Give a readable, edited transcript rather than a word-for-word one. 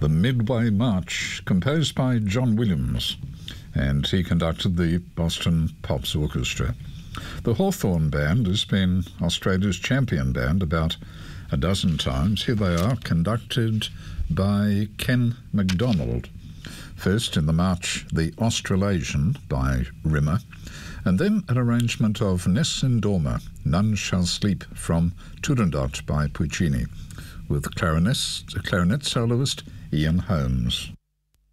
the Midway March, composed by John Williams, and he conducted the Boston Pops Orchestra. The Hawthorn Band has been Australia's champion band about a dozen times. Here they are, conducted by Ken MacDonald. First in the march, The Australasian by Rimmer, and then an arrangement of Nessun Dorma, None Shall Sleep from Turandot by Puccini, with clarinet soloist Ian Holmes.